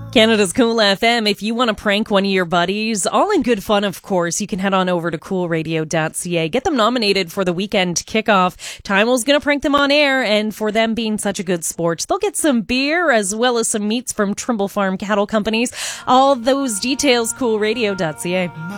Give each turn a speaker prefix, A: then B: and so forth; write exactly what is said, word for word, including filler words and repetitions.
A: Canada's Cool F M. If you want to prank one of your buddies, all in good fun, of course, you can head on over to cool radio dot c a. Get them nominated for the weekend kickoff. Timel's going to prank them on air, and for them being such a good sport, they'll get some beer as well as some meats from Trimble Farm Cattle Companies. All those details, cool radio dot c a.